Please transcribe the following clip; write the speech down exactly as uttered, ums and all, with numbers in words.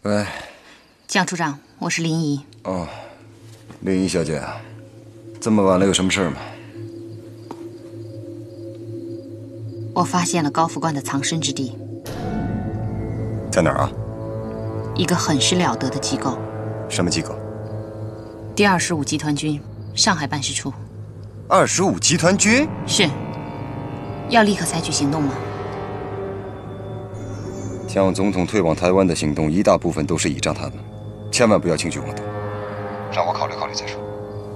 喂， 江处长，我是林怡。 哦，林怡小姐，这么晚了有什么事吗？ 我发现了高副官的藏身之地， 在哪儿啊？ 一个很是了得的机构。 什么机构？ 第二十五集团军上海办事处。 二十五集团军？ 是。要立刻采取行动吗？ 向总统退往台湾的行动，一大部分都是倚仗他们，千万不要轻举妄动，让我考虑考虑再说。